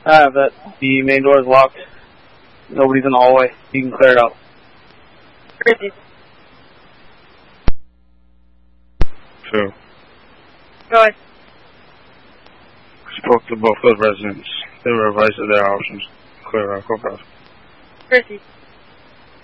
I have that. The main door is locked. Nobody's in the hallway. You can clear it out. Chrissy. 2. Go ahead. Spoke to both of the residents. They were advised of their options. Clear out. Go, guys. Chrissy.